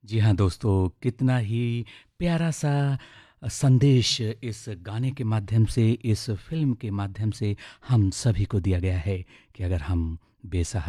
जी हाँ दोस्तों, कितना ही प्यारा-सा संदेश इस गाने के माध्यम से, इस फ़िल्म के माध्यम से हम सभी को दिया गया है कि अगर हम बेसहारा